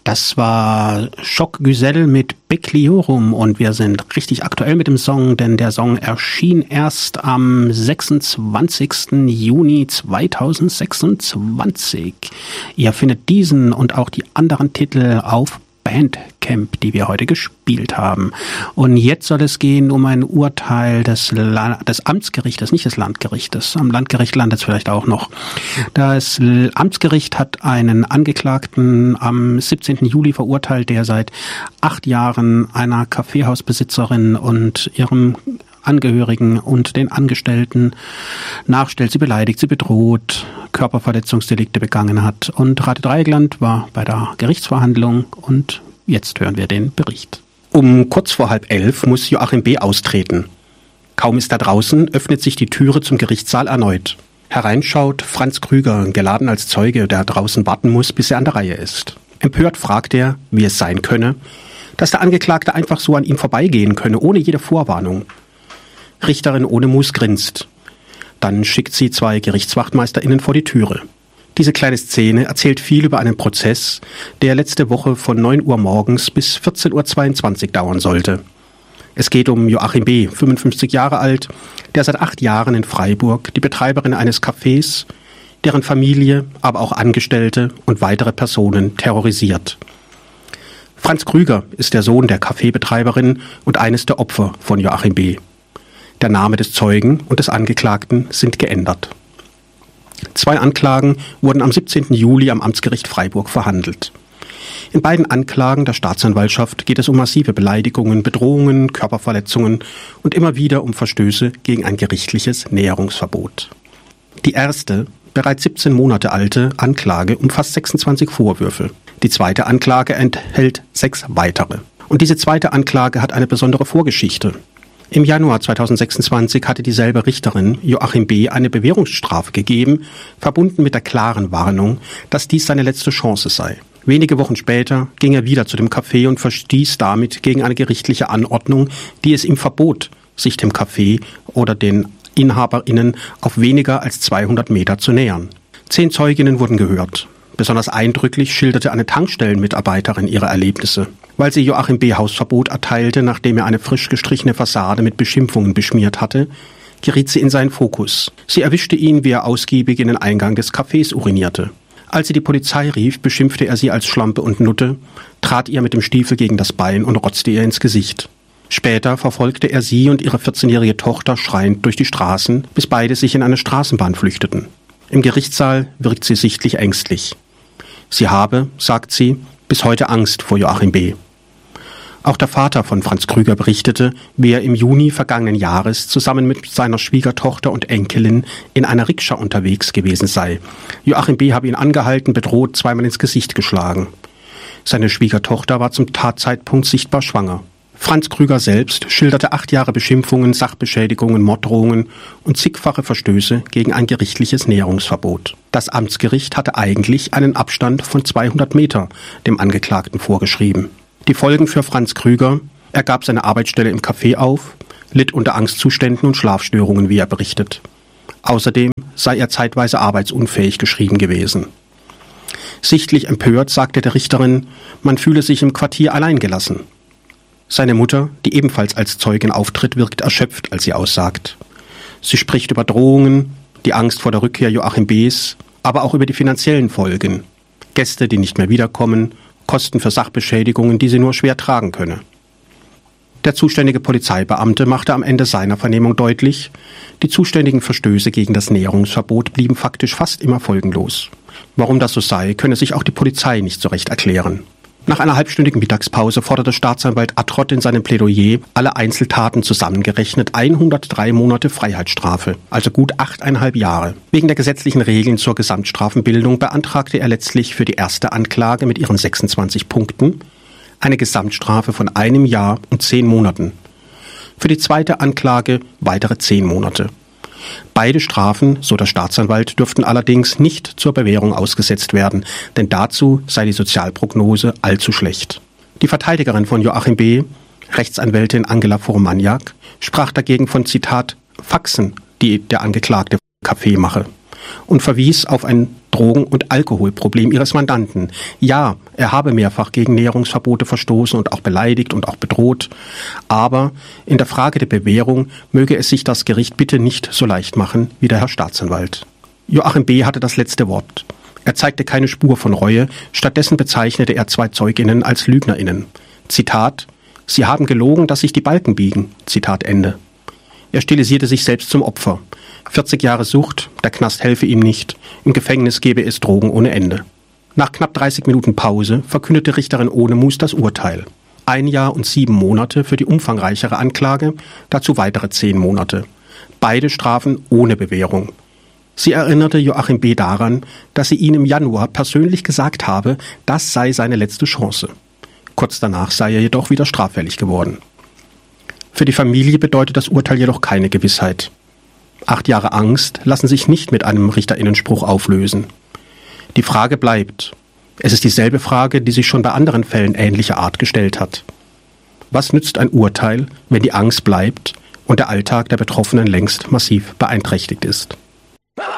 Das war Schock Güzel mit Becliorum und wir sind richtig aktuell mit dem Song, denn der Song erschien erst am 26. Juni 2026. Ihr findet diesen und auch die anderen Titel auf Bandcamp, die wir heute gespielt haben. Und jetzt soll es gehen um ein Urteil des Amtsgerichtes, nicht des Landgerichtes. Am Landgericht landet es vielleicht auch noch. Das Amtsgericht hat einen Angeklagten am 17. Juli verurteilt, der seit 8 Jahren einer Kaffeehausbesitzerin und ihrem Angehörigen und den Angestellten nachstellt, sie beleidigt, sie bedroht, Körperverletzungsdelikte begangen hat. Und Rate Dreieckland war bei der Gerichtsverhandlung und jetzt hören wir den Bericht. Um kurz vor 10:30 muss Joachim B. austreten. Kaum ist er draußen, öffnet sich die Türe zum Gerichtssaal erneut. Hereinschaut Franz Krüger, geladen als Zeuge, der draußen warten muss, bis er an der Reihe ist. Empört fragt er, wie es sein könne, dass der Angeklagte einfach so an ihm vorbeigehen könne, ohne jede Vorwarnung. Richterin Ohnemus grinst. Dann schickt sie 2 GerichtswachtmeisterInnen vor die Türe. Diese kleine Szene erzählt viel über einen Prozess, der letzte Woche von 9 Uhr morgens bis 14:22 Uhr dauern sollte. Es geht um Joachim B., 55 Jahre alt, der seit 8 Jahren in Freiburg die Betreiberin eines Cafés, deren Familie, aber auch Angestellte und weitere Personen terrorisiert. Franz Krüger ist der Sohn der Kaffeebetreiberin und eines der Opfer von Joachim B. Der Name des Zeugen und des Angeklagten sind geändert. 2 Anklagen wurden am 17. Juli am Amtsgericht Freiburg verhandelt. In beiden Anklagen der Staatsanwaltschaft geht es um massive Beleidigungen, Bedrohungen, Körperverletzungen und immer wieder um Verstöße gegen ein gerichtliches Näherungsverbot. Die erste, bereits 17 Monate alte Anklage umfasst 26 Vorwürfe. Die zweite Anklage enthält 6 weitere. Und diese zweite Anklage hat eine besondere Vorgeschichte. Im Januar 2026 hatte dieselbe Richterin Joachim B. eine Bewährungsstrafe gegeben, verbunden mit der klaren Warnung, dass dies seine letzte Chance sei. Wenige Wochen später ging er wieder zu dem Café und verstieß damit gegen eine gerichtliche Anordnung, die es ihm verbot, sich dem Café oder den InhaberInnen auf weniger als 200 Meter zu nähern. 10 Zeuginnen wurden gehört. Besonders eindrücklich schilderte eine Tankstellenmitarbeiterin ihre Erlebnisse. Weil sie Joachim B. Hausverbot erteilte, nachdem er eine frisch gestrichene Fassade mit Beschimpfungen beschmiert hatte, geriet sie in seinen Fokus. Sie erwischte ihn, wie er ausgiebig in den Eingang des Cafés urinierte. Als sie die Polizei rief, beschimpfte er sie als Schlampe und Nutte, trat ihr mit dem Stiefel gegen das Bein und rotzte ihr ins Gesicht. Später verfolgte er sie und ihre 14-jährige Tochter schreiend durch die Straßen, bis beide sich in eine Straßenbahn flüchteten. Im Gerichtssaal wirkt sie sichtlich ängstlich. Sie habe, sagt sie, bis heute Angst vor Joachim B. Auch der Vater von Franz Krüger berichtete, wie er im Juni vergangenen Jahres zusammen mit seiner Schwiegertochter und Enkelin in einer Rikscha unterwegs gewesen sei. Joachim B. habe ihn angehalten, bedroht, zweimal ins Gesicht geschlagen. Seine Schwiegertochter war zum Tatzeitpunkt sichtbar schwanger. Franz Krüger selbst schilderte 8 Jahre Beschimpfungen, Sachbeschädigungen, Morddrohungen und zigfache Verstöße gegen ein gerichtliches Näherungsverbot. Das Amtsgericht hatte eigentlich einen Abstand von 200 Meter dem Angeklagten vorgeschrieben. Die Folgen für Franz Krüger: er gab seine Arbeitsstelle im Café auf, litt unter Angstzuständen und Schlafstörungen, wie er berichtet. Außerdem sei er zeitweise arbeitsunfähig geschrieben gewesen. Sichtlich empört sagte der Richterin, man fühle sich im Quartier alleingelassen. Seine Mutter, die ebenfalls als Zeugin auftritt, wirkt erschöpft, als sie aussagt. Sie spricht über Drohungen, die Angst vor der Rückkehr Joachim B.'s, aber auch über die finanziellen Folgen. Gäste, die nicht mehr wiederkommen, Kosten für Sachbeschädigungen, die sie nur schwer tragen könne. Der zuständige Polizeibeamte machte am Ende seiner Vernehmung deutlich, die zuständigen Verstöße gegen das Näherungsverbot blieben faktisch fast immer folgenlos. Warum das so sei, könne sich auch die Polizei nicht so recht erklären. Nach einer halbstündigen Mittagspause forderte Staatsanwalt Attrott in seinem Plädoyer alle Einzeltaten zusammengerechnet 103 Monate Freiheitsstrafe, also gut 8,5 Jahre. Wegen der gesetzlichen Regeln zur Gesamtstrafenbildung beantragte er letztlich für die erste Anklage mit ihren 26 Punkten eine Gesamtstrafe von 1 Jahr und 10 Monaten. Für die zweite Anklage weitere 10 Monate. Beide Strafen, so der Staatsanwalt, dürften allerdings nicht zur Bewährung ausgesetzt werden, denn dazu sei die Sozialprognose allzu schlecht. Die Verteidigerin von Joachim B., Rechtsanwältin Angela Foromaniak, sprach dagegen von, Zitat, Faxen, die der Angeklagte im Café mache und verwies auf ein Drogen- und Alkoholproblem ihres Mandanten. Ja, er habe mehrfach gegen Näherungsverbote verstoßen und auch beleidigt und auch bedroht. Aber in der Frage der Bewährung möge es sich das Gericht bitte nicht so leicht machen wie der Herr Staatsanwalt. Joachim B. hatte das letzte Wort. Er zeigte keine Spur von Reue, stattdessen bezeichnete er 2 ZeugInnen als LügnerInnen. Zitat: Sie haben gelogen, dass sich die Balken biegen. Zitat Ende. Er stilisierte sich selbst zum Opfer. 40 Jahre Sucht, der Knast helfe ihm nicht. Im Gefängnis gebe es Drogen ohne Ende. Nach knapp 30 Minuten Pause verkündete Richterin Ohnemus das Urteil. 1 Jahr und 7 Monate für die umfangreichere Anklage, dazu weitere 10 Monate. Beide Strafen ohne Bewährung. Sie erinnerte Joachim B. daran, dass sie ihm im Januar persönlich gesagt habe, das sei seine letzte Chance. Kurz danach sei er jedoch wieder straffällig geworden. Für die Familie bedeutet das Urteil jedoch keine Gewissheit. 8 Jahre Angst lassen sich nicht mit einem Richterinnenspruch auflösen. Die Frage bleibt. Es ist dieselbe Frage, die sich schon bei anderen Fällen ähnlicher Art gestellt hat. Was nützt ein Urteil, wenn die Angst bleibt und der Alltag der Betroffenen längst massiv beeinträchtigt ist?